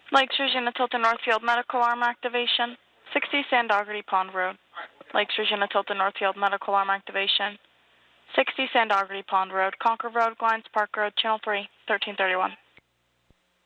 Lakes Regina Tilton Northfield Medical Arm Activation. 60 Sandoggerty Pond Road. Lakes Regina Tilton Northfield Medical Arm Activation. 60 Sandoggerty Pond Road, Concord Road, Glines Park Road, Channel 3, 1331.